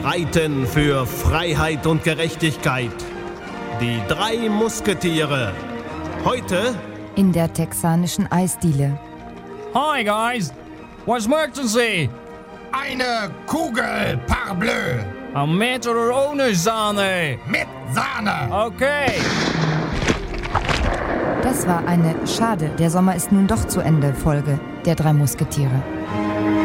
reiten für Freiheit und Gerechtigkeit. Die 3 Musketiere. Heute in der texanischen Eisdiele. Hi guys, what's emergency? Eine Kugel, parbleu. Mit oder ohne Sahne? Mit Sahne. Okay. Das war eine Schade, der Sommer ist nun doch zu Ende Folge der 3 Musketiere.